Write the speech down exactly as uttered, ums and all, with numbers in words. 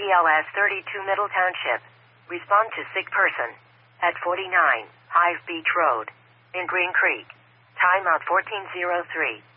B L S thirty-two Middle Township. Respond to sick person. At forty-nine, Hive Beach Road. In Green Creek. Timeout fourteen oh three.